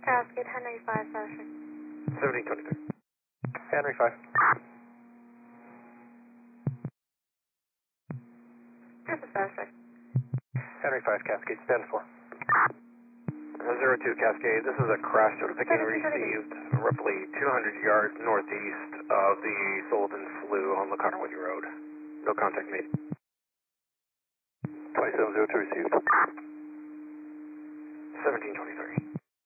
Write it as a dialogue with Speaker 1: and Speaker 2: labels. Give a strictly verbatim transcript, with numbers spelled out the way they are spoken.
Speaker 1: Cascade, Henry five, Sasha.
Speaker 2: seventeen twenty-three. Henry five.
Speaker 1: This is Sasha.
Speaker 2: Henry five, Cascade, stand four. zero two Cascade, this is a crash notification received roughly two hundred yards northeast of the Sullivan Slough on Laconnerwood Road. No contact made.
Speaker 3: twenty-seven zero two received.
Speaker 2: seventeen twenty-three.